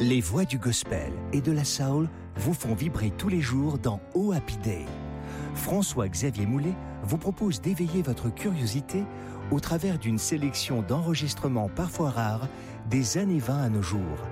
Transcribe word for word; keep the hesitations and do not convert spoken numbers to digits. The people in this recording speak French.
Les voix du gospel et de la soul vous font vibrer tous les jours dans Oh Happy Day. François-Xavier Moulet vous propose d'éveiller votre curiosité au travers d'une sélection d'enregistrements parfois rares des années vingt à nos jours.